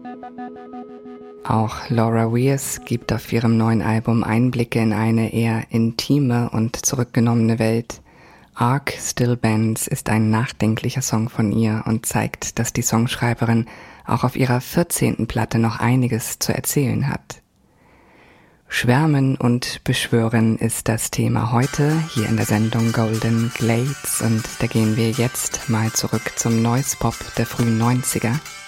Auch Laura Weirs gibt auf ihrem neuen Album Einblicke in eine eher intime und zurückgenommene Welt. Arc Still Bends ist ein nachdenklicher Song von ihr und zeigt, dass die Songschreiberin auch auf ihrer 14. Platte noch einiges zu erzählen hat. Schwärmen und Beschwören ist das Thema heute hier in der Sendung Golden Glades und da gehen wir jetzt mal zurück zum Noise Pop der frühen 90er.